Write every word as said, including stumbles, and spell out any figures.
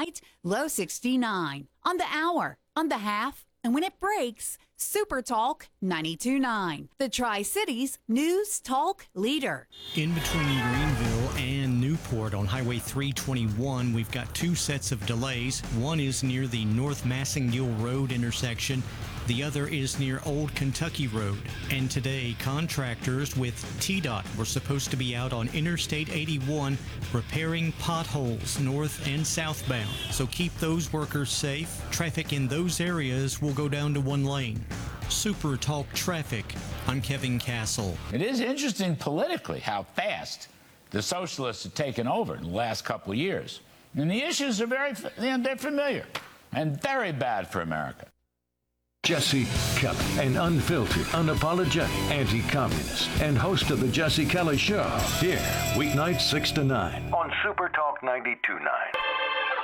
Tonight, low sixty-nine. On the hour, on the half, and when it breaks, Super Talk ninety-two point nine. The Tri-Cities News Talk leader. In between Greenville and Newport on Highway three twenty-one, we've got two sets of delays. One is near the North Massengill Road intersection. The other is near Old Kentucky Road. And today, contractors with T DOT were supposed to be out on Interstate eighty-one repairing potholes north and southbound. So keep those workers safe. Traffic in those areas will go down to one lane. Super Talk Traffic. I'm Kevin Castle. It is interesting politically how fast the socialists have taken over in the last couple of years. And the issues are very, they're familiar and very bad for America. Jesse Kelly, an unfiltered, unapologetic anti-communist, and host of the Jesse Kelly Show. Here, weeknights six to nine on Super Talk ninety-two point nine.